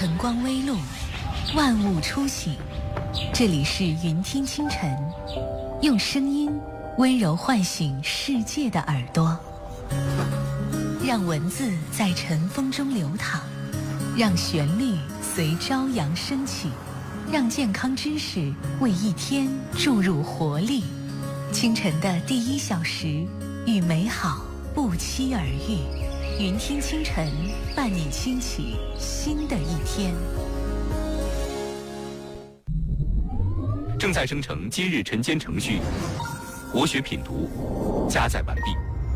晨光微露，万物初醒。这里是云听清晨，用声音温柔唤醒世界的耳朵，让文字在晨风中流淌，让旋律随朝阳升起，让健康知识为一天注入活力。清晨的第1小时，与美好不期而遇。云听清晨，伴你轻启新的一天。 正在生成今日晨间程序，国学品读加载完毕。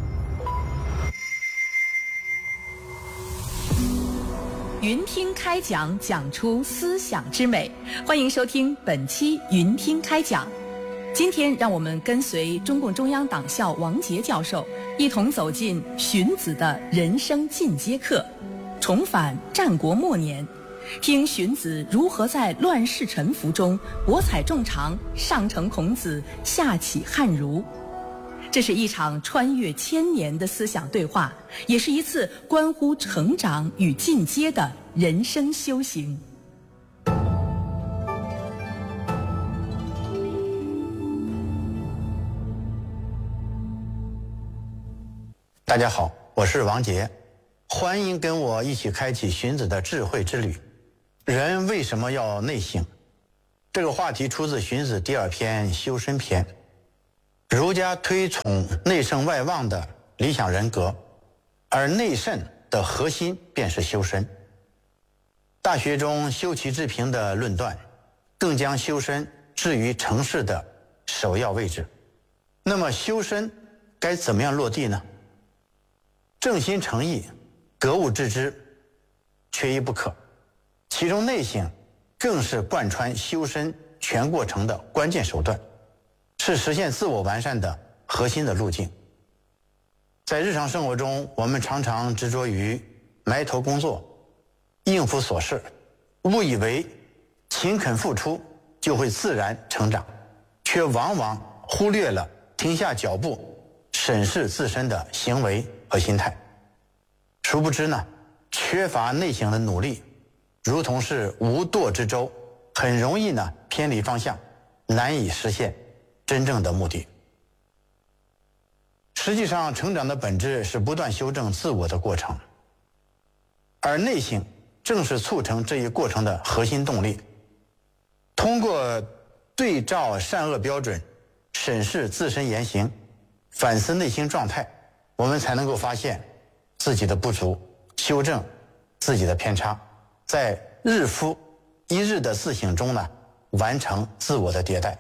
云听开讲，讲出思想之美。欢迎收听本期云听开讲。今天让我们跟随中共中央党校王杰教授，一同走进荀子的人生进阶课，重返战国末年，听荀子如何在乱世沉浮中博采众长，上承孔子，下启汉儒。这是一场穿越千年的思想对话，也是一次关乎成长与进阶的人生修行。 大家好，我是王杰，欢迎跟我一起开启荀子的智慧之旅。人为什么要内省？这个话题出自荀子第2篇《修身篇》。儒家推崇内圣外望的理想人格，而内圣的核心便是修身。大学中修齐治平的论断，更将修身置于成事的首要位置。那么修身该怎么样落地呢？正心诚意，格物致知，缺一不可。其中内省更是贯穿修身全过程的关键手段，是实现自我完善的核心的路径。在日常生活中，我们常常执着于埋头工作，应付琐事，误以为勤恳付出就会自然成长，却往往忽略了停下脚步，审视自身的行为和心态。殊不知呢，缺乏内省的努力，如同是无舵之舟，很容易呢偏离方向，难以实现真正的目的。实际上，成长的本质是不断修正自我的过程，而内省正是促成这一过程的核心动力。通过对照善恶标准，审视自身言行，反思内心状态，我们才能够发现自己的不足，修正自己的偏差，在日复一日的自省中呢，完成自我的迭代。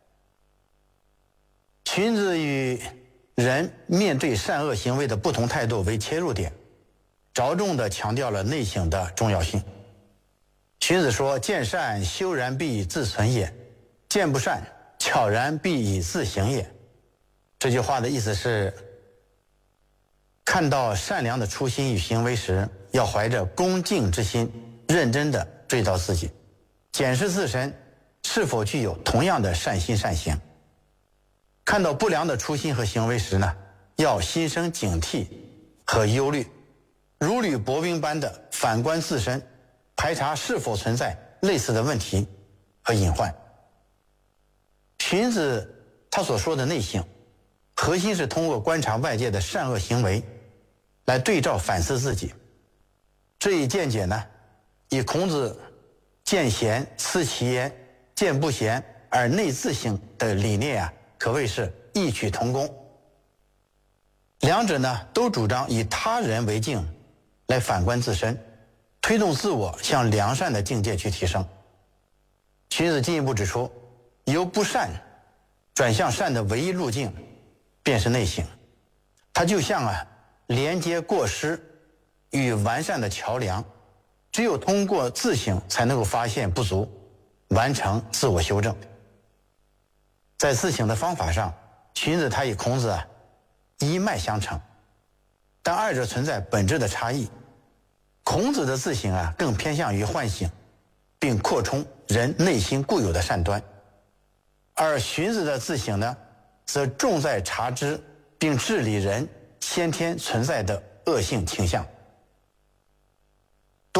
荀子与人面对善恶行为的不同态度为切入点，着重地强调了内省的重要性。荀子说：“见善修然必以自存也，见不善悄然必以自省也。”这句话的意思是，看到善良的初心与行为时，要怀着恭敬之心，认真地对照自己，检视自身是否具有同样的善心善行。看到不良的初心和行为时呢，要心生警惕和忧虑，如履薄冰般的反观自身，排查是否存在类似的问题和隐患。荀子他所说的内省，核心是通过观察外界的善恶行为，来对照反思自己。这一见解呢，以孔子见贤思齐焉，见不贤而内自省的理念啊，可谓是异曲同工。两者呢，都主张以他人为镜来反观自身，推动自我向良善的境界去提升。荀子进一步指出，由不善转向善的唯一路径便是内省。它就像连接过失与完善的桥梁，只有通过自省才能够发现不足，完成自我修正。在自省的方法上，荀子他与孔子一脉相承，但二者存在本质的差异。孔子的自省更偏向于唤醒并扩充人内心固有的善端，而荀子的自省呢，则重在察知并治理人先天存在的恶性倾向。多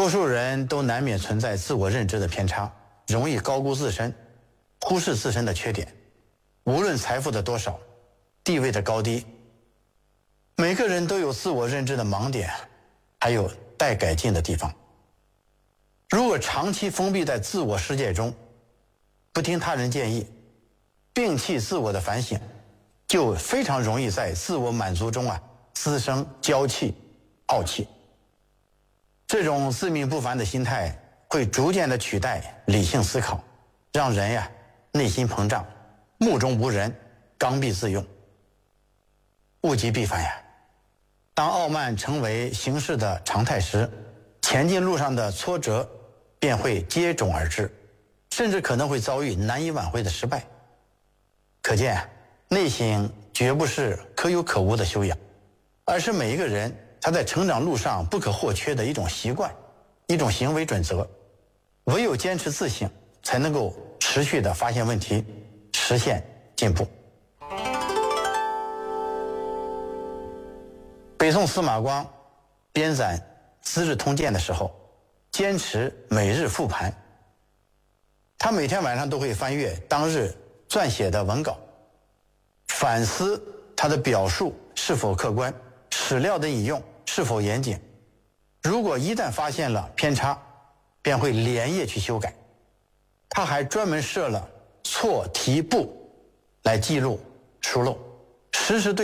多数人都难免存在自我认知的偏差，容易高估自身，忽视自身的缺点。无论财富的多少，地位的高低，每个人都有自我认知的盲点，还有待改进的地方。如果长期封闭在自我世界中，不听他人建议，摒弃自我的反省，就非常容易在自我满足中滋生娇气、傲气。这种自命不凡的心态会逐渐的取代理性思考，让人内心膨胀，目中无人，刚愎自用。物极必反当傲慢成为行事的常态时，前进路上的挫折便会接踵而至，甚至可能会遭遇难以挽回的失败。可见内省绝不是可有可无的修养，而是每一个人他在成长路上不可或缺的一种习惯，一种行为准则。唯有坚持自省，才能够持续的发现问题，实现进步。北宋司马光编纂《资治通鉴》的时候，坚持每日复盘。他每天晚上都会翻阅当日撰写的文稿，反思他的表述是否客观，史料的引用是否严谨。如果一旦发现了偏差，便会连夜去修改。他还专门设了错题簿来记录疏漏，实时对